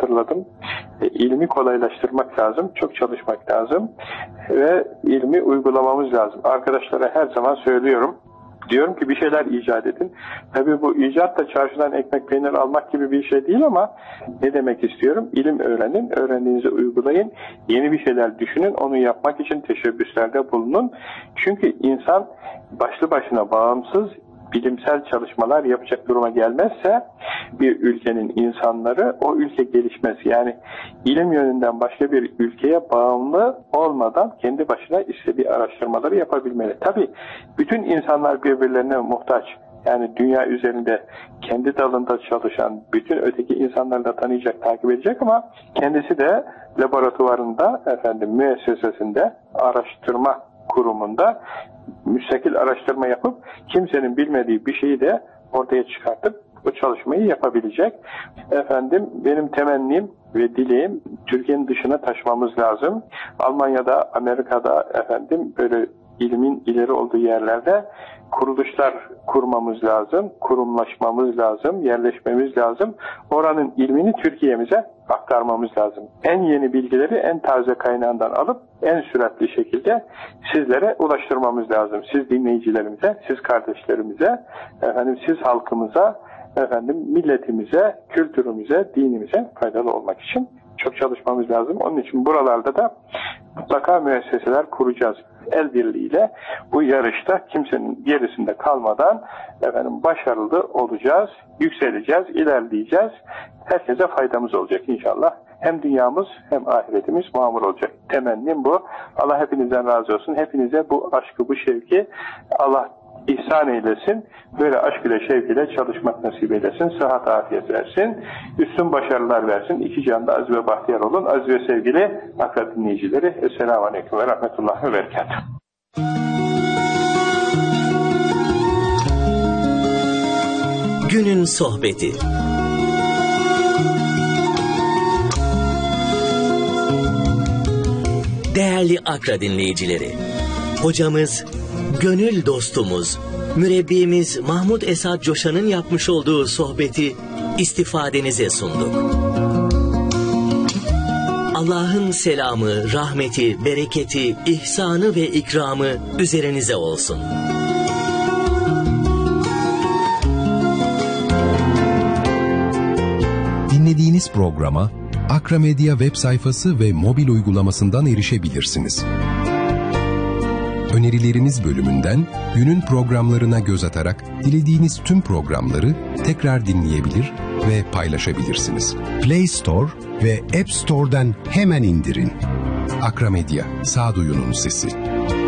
hatırladım. İlmi kolaylaştırmak lazım, çok çalışmak lazım ve ilmi uygulamamız lazım. Arkadaşlara her zaman söylüyorum. Diyorum ki bir şeyler icat edin. Tabii bu icat da çarşıdan ekmek peynir almak gibi bir şey değil ama ne demek istiyorum? İlim öğrenin, öğrendiğinizi uygulayın. Yeni bir şeyler düşünün, onu yapmak için teşebbüslerde bulunun. Çünkü insan başlı başına bağımsız bilimsel çalışmalar yapacak duruma gelmezse bir ülkenin insanları o ülke gelişmez. Yani ilim yönünden başka bir ülkeye bağımlı olmadan kendi başına istediği araştırmaları yapabilmeli. Tabii bütün insanlar birbirlerine muhtaç. Yani dünya üzerinde kendi dalında çalışan bütün öteki insanları da tanıyacak, takip edecek ama kendisi de laboratuvarında, müessesesinde, araştırma kurumunda müstakil araştırma yapıp kimsenin bilmediği bir şeyi de ortaya çıkartıp o çalışmayı yapabilecek. Benim temennim ve dileğim Türkiye'nin dışına taşımamız lazım. Almanya'da, Amerika'da böyle ilmin ileri olduğu yerlerde kuruluşlar kurmamız lazım, kurumlaşmamız lazım, yerleşmemiz lazım. Oranın ilmini Türkiye'mize aktarmamız lazım. En yeni bilgileri en taze kaynağından alıp en süratli şekilde sizlere ulaştırmamız lazım. Siz dinleyicilerimize, siz kardeşlerimize, siz halkımıza, milletimize, kültürümüze, dinimize faydalı olmak için çok çalışmamız lazım. Onun için buralarda da mutlaka müesseseler kuracağız. El birliğiyle bu yarışta kimsenin gerisinde kalmadan başarılı olacağız, yükseleceğiz, ilerleyeceğiz. Herkese faydamız olacak inşallah. Hem dünyamız hem ahiretimiz mamur olacak. Temennim bu. Allah hepinizden razı olsun. Hepinize bu aşkı, bu şevki Allah ihsan eylesin. Böyle aşk ile şevk ile çalışmak nasip eylesin. Sıhhat afiyet versin. Üstün başarılar versin. İki canda aziz ve bahtiyar olun. Aziz ve sevgili akrat dinleyicileri. Esselamu Aleyküm ve Rahmetullahi ve Berekatuhu. Günün sohbeti. Değerli Akra dinleyicileri, hocamız, gönül dostumuz, mürebbimiz Mahmud Esad Coşan'ın yapmış olduğu sohbeti istifadenize sunduk. Allah'ın selamı, rahmeti, bereketi, ihsanı ve ikramı üzerinize olsun. Dinlediğiniz programa Akra Medya web sayfası ve mobil uygulamasından erişebilirsiniz. Önerileriniz bölümünden günün programlarına göz atarak dilediğiniz tüm programları tekrar dinleyebilir ve paylaşabilirsiniz. Play Store ve App Store'dan hemen indirin. Akra Medya, sağduyunun sesi.